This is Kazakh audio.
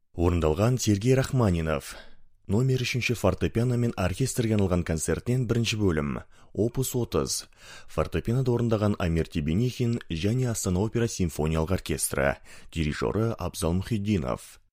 Орындалған Сергей Рахманинов. Номер 3 фортепиано мен оркестрге арналған концертінен бірінші бөлім. Опус 30. Фортепианода орындаған Амир Тебенихин және Астана опера симфониялық оркестрі. Дирижері Абзал Мұхиддинов.